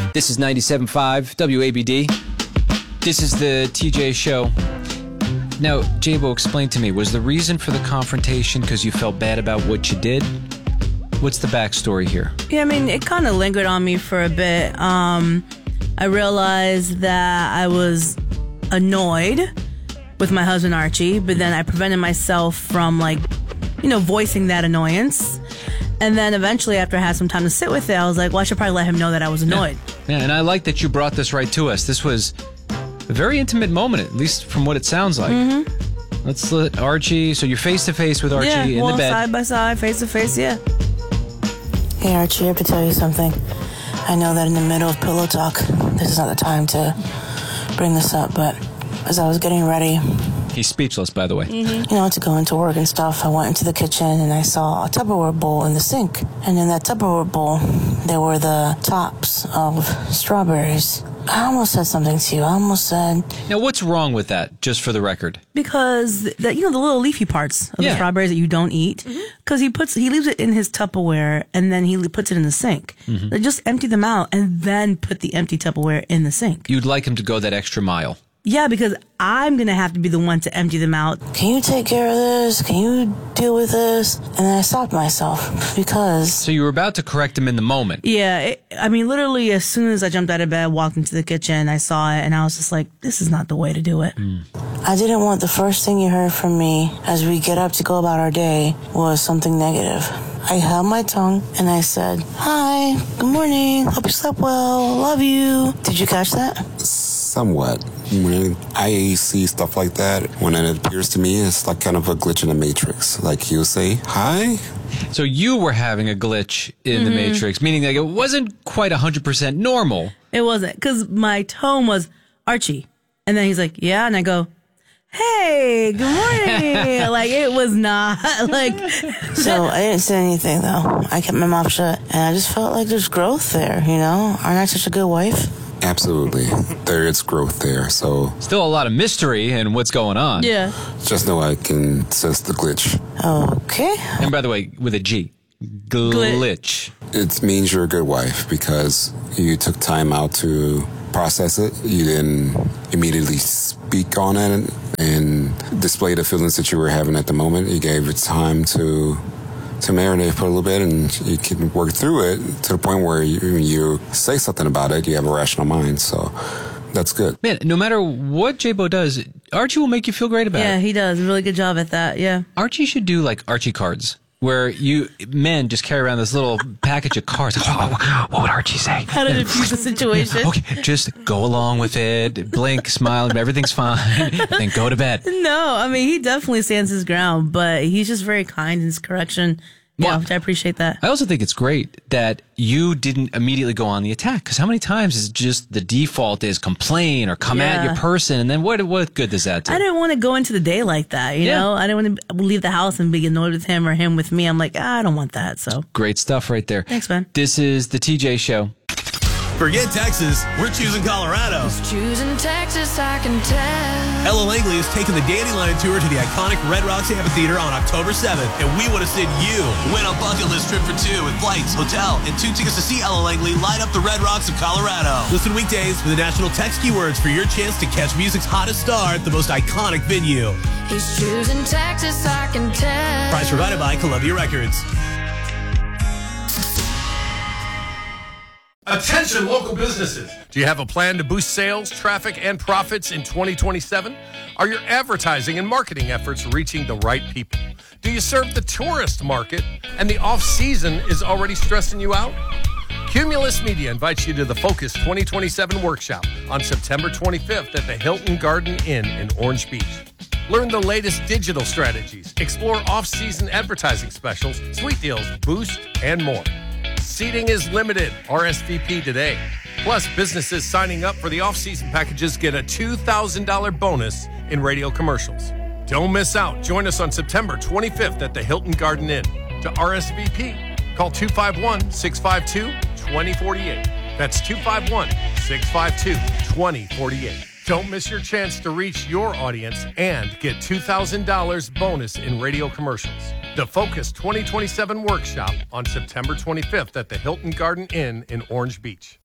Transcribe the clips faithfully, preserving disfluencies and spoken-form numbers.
This is ninety-seven point five W A B D. This is the T J Show. Now, J-Bo, explain to me, was the reason for the confrontation because you felt bad about what you did? What's the backstory here? Yeah, I mean, it kind of lingered on me for a bit. Um, I realized that I was annoyed with my husband, Archie, but then I prevented myself from, like, you know, voicing that annoyance. And then eventually, after I had some time to sit with it, I was like, well, I should probably let him know that I was annoyed. Yeah, yeah, and I like that you brought this right to us. This was a very intimate moment, at least from what it sounds like. Mm-hmm. Let's let Archie, so you're face-to-face with Archie yeah, in well, the bed. side by side, face-to-face, yeah. Hey, Archie, I have to tell you something. I know that in the middle of pillow talk, this is not the time to bring this up, but as I was getting ready... He's speechless, by the way. Mm-hmm. You know, to go into work and stuff, I went into the kitchen and I saw a Tupperware bowl in the sink. And in that Tupperware bowl, there were the tops of strawberries. I almost said something to you. I almost said... Now, what's wrong with that, just for the record? Because, the, you know, the little leafy parts of yeah. the strawberries that you don't eat, because mm-hmm. he puts, he leaves it in his Tupperware and then he puts it in the sink. Mm-hmm. They just empty them out and then put the empty Tupperware in the sink. You'd like him to go that extra mile. Yeah, because I'm going to have to be the one to empty them out. Can you take care of this? Can you deal with this? And then I stopped myself because... So you were about to correct him in the moment. Yeah, it, I mean, literally as soon as I jumped out of bed, walked into the kitchen, I saw it, and I was just like, this is not the way to do it. Mm. I didn't want the first thing you heard from me as we get up to go about our day was something negative. I held my tongue and I said, hi, good morning, hope you slept well, love you. Did you catch that? Somewhat. When I see stuff like that, when it appears to me, it's like kind of a glitch in the Matrix. Like you say, hi. So you were having a glitch in mm-hmm. the Matrix, meaning like it wasn't quite one hundred percent normal. It wasn't, because my tone was, Archie. And then he's like, yeah, and I go, hey, good morning. Like, it was not, like... So, I didn't say anything, though. I kept my mouth shut, and I just felt like there's growth there, you know? Aren't I such a good wife? Absolutely. There is growth there, so... Still a lot of mystery in what's going on. Yeah. Just know I can sense the glitch. Okay. And by the way, with a G. Glitch. It means you're a good wife because you took time out to process it. You didn't immediately speak on it and display the feelings that you were having at the moment. You gave it time to to marinate for a little bit, and you can work through it to the point where you, you say something about it, you have a rational mind. So that's good. Man, no matter what J-Bo does, Archie will make you feel great about yeah, it. Yeah, he does. A really good job at that, yeah. Archie should do like Archie cards, where you men just carry around this little package of cards. What would Archie say? How to diffuse the situation. Okay, just go along with it, blink, smile, everything's fine, then go to bed. No, I mean, he definitely stands his ground, but he's just very kind in his correction. Yeah, well, which I appreciate that. I also think it's great that you didn't immediately go on the attack, because how many times is just the default is complain or come yeah. at your person, and then what what good does that do? I didn't want to go into the day like that, you yeah. know? I didn't want to leave the house and be annoyed with him or him with me. I'm like, ah, I don't want that, so. Great stuff right there. Thanks, man. This is the T J Show. Forget Texas, we're choosing Colorado. Choosing Texas, I can tell. Ella Langley is taking the Dandelion Tour to the iconic Red Rocks Amphitheater on October seventh, and we want to send you win a bucket list trip for two with flights, hotel, and two tickets to see Ella Langley light up the Red Rocks of Colorado. Listen weekdays for the national text keywords for your chance to catch music's hottest star at the most iconic venue. He's choosing Texas, I can tell. Prize provided by Columbia Records. Attention local businesses. Do you have a plan to boost sales, traffic, and profits in twenty twenty-seven? Are your advertising and marketing efforts reaching the right people? Do you serve the tourist market and the off-season is already stressing you out? Cumulus Media invites you to the Focus twenty twenty-seven workshop on September twenty-fifth at the Hilton Garden Inn in Orange Beach. Learn the latest digital strategies, explore off-season advertising specials, sweet deals, boost, and more. Seating is limited. R S V P today. Plus, businesses signing up for the off-season packages get a two thousand dollars bonus in radio commercials. Don't miss out. Join us on September twenty-fifth at the Hilton Garden Inn. To R S V P, call two five one, six five two, two zero four eight. That's two five one, six five two, two zero four eight. Don't miss your chance to reach your audience and get two thousand dollars bonus in radio commercials. The Focus twenty twenty-seven workshop on September twenty-fifth at the Hilton Garden Inn in Orange Beach.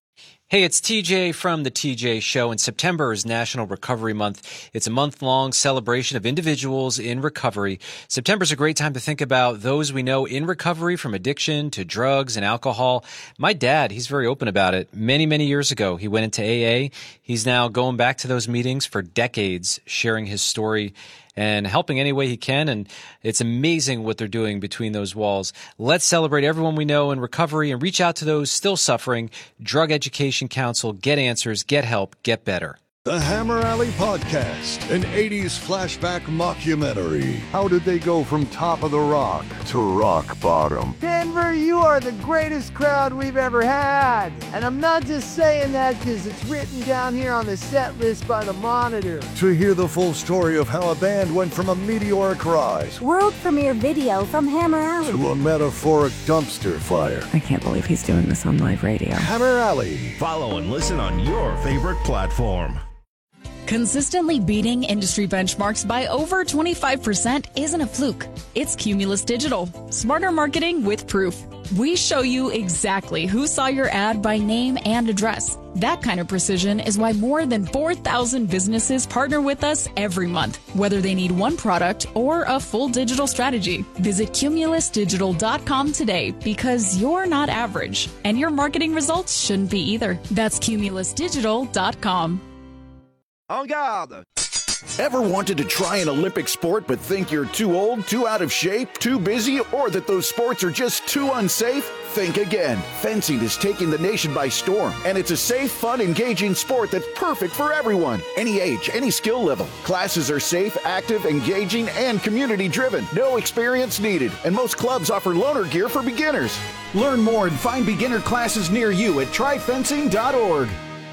Hey, it's T J from The T J Show, and September is National Recovery Month. It's a month-long celebration of individuals in recovery. September's a great time to think about those we know in recovery, from addiction to drugs and alcohol. My dad, he's very open about it. Many, many years ago, he went into A A. He's now going back to those meetings for decades, sharing his story and helping any way he can. And it's amazing what they're doing between those walls. Let's celebrate everyone we know in recovery and reach out to those still suffering. Drug Education Council. Get answers, get help, get better. The Hammer Alley Podcast, an eighties flashback mockumentary. How did they go from top of the rock to rock bottom? Denver, you are the greatest crowd we've ever had. And I'm not just saying that because it's written down here on the set list by the Monitor. To hear the full story of how a band went from a meteoric rise, world premiere video from Hammer Alley, to a metaphoric dumpster fire. I can't believe he's doing this on live radio. Hammer Alley. Follow and listen on your favorite platform. Consistently beating industry benchmarks by over twenty-five percent isn't a fluke. It's Cumulus Digital. Smarter marketing with proof. We show you exactly who saw your ad by name and address. That kind of precision is why more than four thousand businesses partner with us every month, whether they need one product or a full digital strategy. Visit cumulus digital dot com today, because you're not average, and your marketing results shouldn't be either. That's cumulus digital dot com. En garde! Ever wanted to try an Olympic sport but think you're too old, too out of shape, too busy, or that those sports are just too unsafe? Think again. Fencing is taking the nation by storm, and it's a safe, fun, engaging sport that's perfect for everyone. Any age, any skill level. Classes are safe, active, engaging, and community-driven. No experience needed, and most clubs offer loaner gear for beginners. Learn more and find beginner classes near you at try fencing dot org.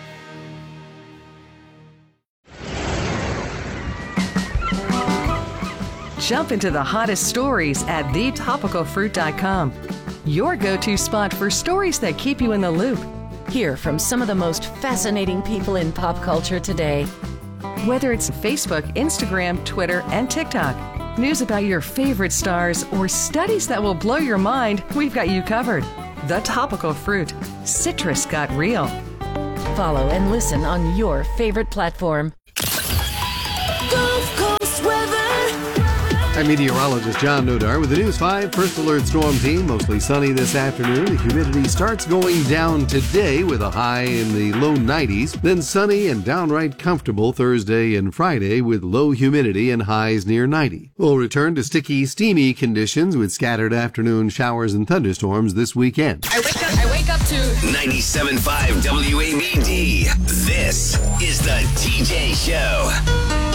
Jump into the hottest stories at the topical fruit dot com. Your go-to spot for stories that keep you in the loop. Hear from some of the most fascinating people in pop culture today. Whether it's Facebook, Instagram, Twitter, and TikTok, news about your favorite stars, or studies that will blow your mind, we've got you covered. The Topical Fruit. Citrus got real. Follow and listen on your favorite platform. Gulf Coast weather. I'm meteorologist John Nodar with the News five First Alert Storm Team. Mostly sunny this afternoon. The humidity starts going down today with a high in the low nineties. Then sunny and downright comfortable Thursday and Friday with low humidity and highs near ninety. We'll return to sticky, steamy conditions with scattered afternoon showers and thunderstorms this weekend. I wake up, I wake up to ninety-seven point five W A B D. This is the T J Show.